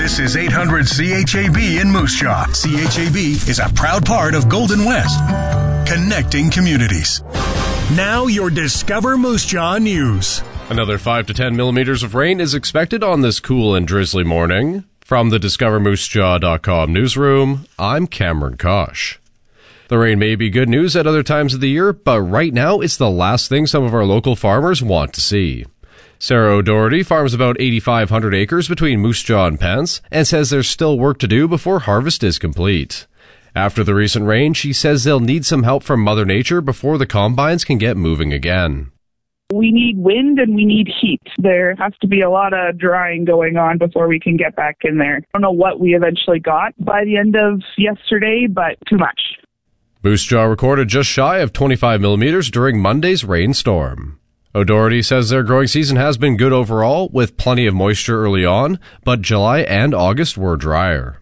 This is 800 CHAB in Moose Jaw. CHAB is a proud part of Golden West, connecting communities. Now your Discover Moose Jaw news. Another 5 to 10 millimeters of rain is expected on this cool and drizzly morning. From the DiscoverMooseJaw.com newsroom, I'm Cameron Kosh. The rain may be good news at other times of the year, but right now it's the last thing some of our local farmers want to see. Sarah O'Doherty farms about 8,500 acres between Moose Jaw and Pence and says there's still work to do before harvest is complete. After the recent rain, she says they'll need some help from Mother Nature before the combines can get moving again. We need wind and we need heat. There has to be a lot of drying going on before we can get back in there. I don't know what we eventually got by the end of yesterday, but too much. Moose Jaw recorded just shy of 25 millimeters during Monday's rainstorm. O'Doherty says their growing season has been good overall, with plenty of moisture early on, but July and August were drier.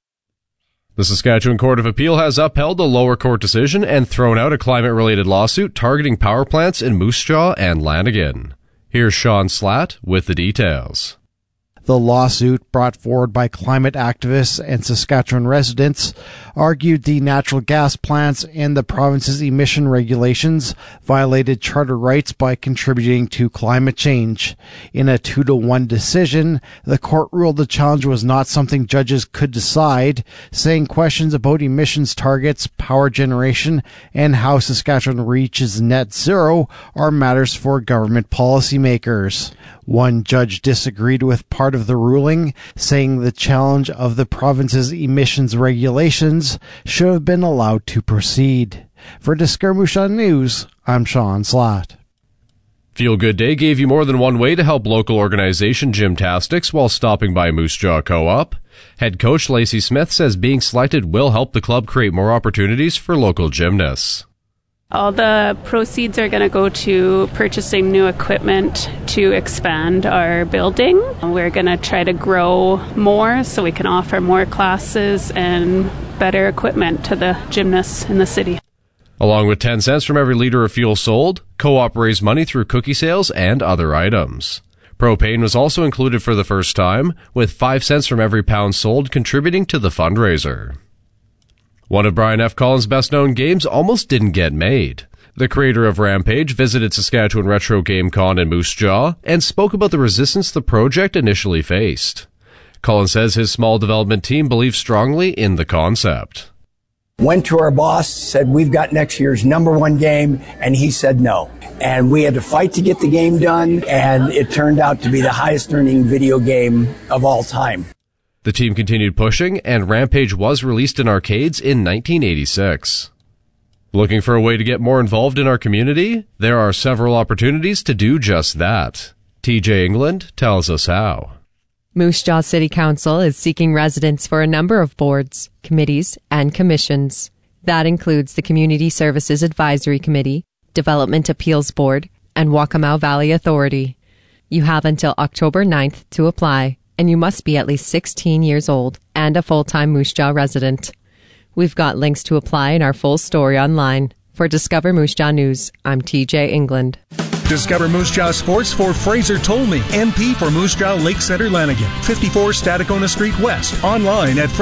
The Saskatchewan Court of Appeal has upheld a lower court decision and thrown out a climate-related lawsuit targeting power plants in Moose Jaw and Lanigan. Here's Sean Slatt with the details. The lawsuit, brought forward by climate activists and Saskatchewan residents, argued the natural gas plants and the province's emission regulations violated charter rights by contributing to climate change. In a 2-1 decision, the court ruled the challenge was not something judges could decide, saying questions about emissions targets, power generation, and how Saskatchewan reaches net zero are matters for government policymakers. One judge disagreed with part of the ruling, saying the challenge of the province's emissions regulations should have been allowed to proceed. For Discover Moose Jaw News, I'm Sean Slatt. Feel Good Day gave you more than one way to help local organization Gymtastics while stopping by Moose Jaw Co-op. Head coach Lacey Smith says being selected will help the club create more opportunities for local gymnasts. All the proceeds are going to go to purchasing new equipment to expand our building. We're going to try to grow more so we can offer more classes and better equipment to the gymnasts in the city. Along with 10 cents from every liter of fuel sold, Co-op raised money through cookie sales and other items. Propane was also included for the first time, with 5 cents from every pound sold contributing to the fundraiser. One of Brian F. Collins' best-known games almost didn't get made. The creator of Rampage visited Saskatchewan Retro Game Con in Moose Jaw and spoke about the resistance the project initially faced. Collins says his small development team believes strongly in the concept. Went to our boss, said, we've got next year's #1 game, and he said no. And we had to fight to get the game done, and it turned out to be the highest-earning video game of all time. The team continued pushing, and Rampage was released in arcades in 1986. Looking for a way to get more involved in our community? There are several opportunities to do just that. TJ England tells us how. Moose Jaw City Council is seeking residents for a number of boards, committees, and commissions. That includes the Community Services Advisory Committee, Development Appeals Board, and Waccamaw Valley Authority. You have until October 9th to apply, and you must be at least 16 years old and a full-time Moose Jaw resident. We've got links to apply in our full story online. For Discover Moose Jaw News, I'm TJ England. Discover Moose Jaw Sports for Fraser Tolmie, MP for Moose Jaw Lake Center Lanigan, 54 Stadacona Street West, online at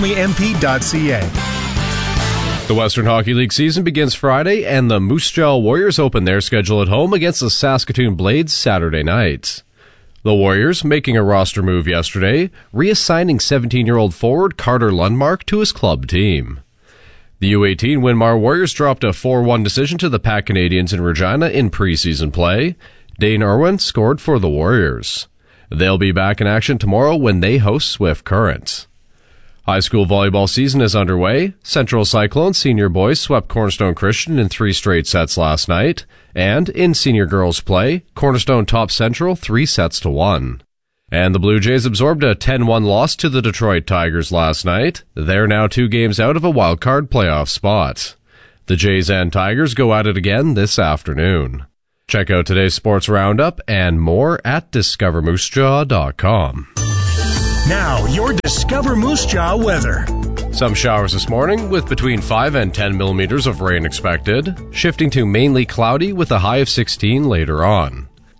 frasertolmiemp.ca. The Western Hockey League season begins Friday, and the Moose Jaw Warriors open their schedule at home against the Saskatoon Blades Saturday night. The Warriors making a roster move yesterday, reassigning 17-year-old forward Carter Lundmark to his club team. The U18 Winmar Warriors dropped a 4-1 decision to the Pac Canadians in Regina in preseason play. Dane Irwin scored for the Warriors. They'll be back in action tomorrow when they host Swift Current. High school volleyball season is underway. Central Cyclones senior boys swept Cornerstone Christian in 3 straight sets last night. And in senior girls play, Cornerstone topped Central 3-1. And the Blue Jays absorbed a 10-1 loss to the Detroit Tigers last night. They're now 2 games out of a wildcard playoff spot. The Jays and Tigers go at it again this afternoon. Check out today's sports roundup and more at discovermoosejaw.com. Now, your Discover Moose Jaw weather. Some showers this morning with between 5 and 10 millimeters of rain expected, shifting to mainly cloudy with a high of 16 later on.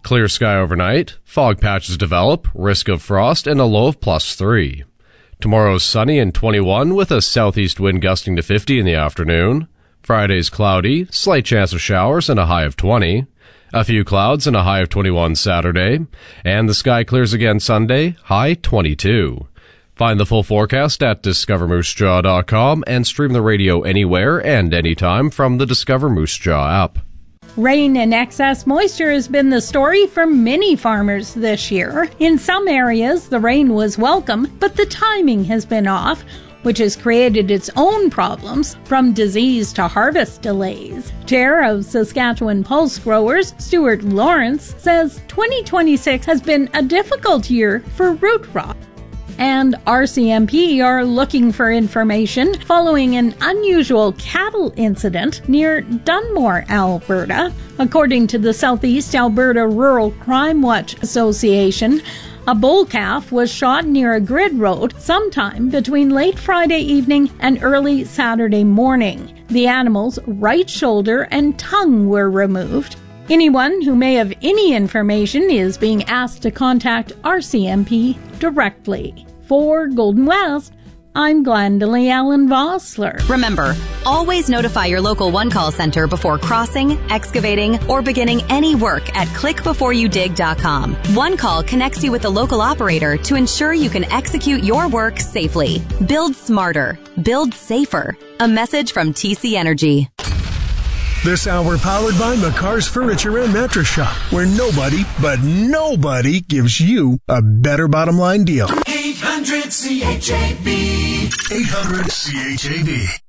Clear sky overnight, fog patches develop, risk of frost, and a low of +3. Tomorrow's sunny and 21 with a southeast wind gusting to 50 in the afternoon. Friday's cloudy, slight chance of showers and a high of 20. A few clouds and a high of 21 Saturday. And the sky clears again Sunday, high 22. Find the full forecast at discovermoosejaw.com and stream the radio anywhere and anytime from the Discover Moose Jaw app. Rain and excess moisture has been the story for many farmers this year. In some areas, the rain was welcome, but the timing has been off, which has created its own problems, from disease to harvest delays. Chair of Saskatchewan Pulse Growers, Stuart Lawrence, says 2026 has been a difficult year for root rot. And RCMP are looking for information following an unusual cattle incident near Dunmore, Alberta. According to the Southeast Alberta Rural Crime Watch Association, a bull calf was shot near a grid road sometime between late Friday evening and early Saturday morning. The animal's right shoulder and tongue were removed. Anyone who may have any information is being asked to contact RCMP directly. For Golden West, I'm Glendalee Allen Vossler. Remember, always notify your local one-call center before crossing, excavating, or beginning any work at clickbeforeyoudig.com. One Call connects you with the local operator to ensure you can execute your work safely. Build smarter. Build safer. A message from TC Energy. This hour powered by McCarr's Furniture and Mattress Shop, where nobody, but nobody, gives you a better bottom line deal. 800 CHAB. 800 CHAB.